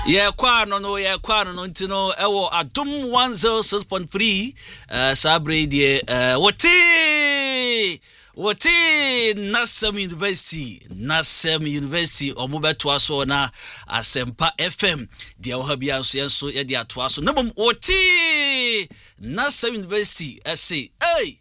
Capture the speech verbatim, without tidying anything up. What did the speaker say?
Yeah, kwano no, yeah, kwano no, ntino, ewo, Adum one oh six point three, uh, Sabre, die, uh, wati, wati, Nasem University, Nasem University, Omube Twaso na, Asempa F M, dia wahabia so yenso, ya dia Twaso, nabum, wati, Nasem University, I say, hey,